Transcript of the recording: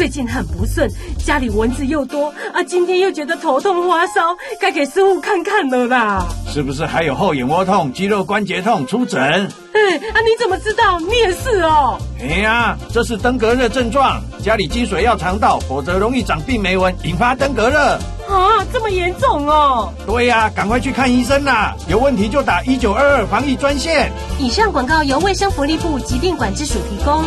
最近很不顺，家里蚊子又多啊，今天又觉得头痛发烧，该给师傅看看了啦。 是不是还有后眼窝痛、肌肉关节痛？出诊。 你怎么知道？你也是哦。 这是登革热症状，家里积水要常倒，否则容易长病媒蚊，引发登革热。 这么严重哦？ 对呀，赶快去看医生啦！有问题就打1922防疫专线。 以上广告由卫生福利部疾病管制署提供。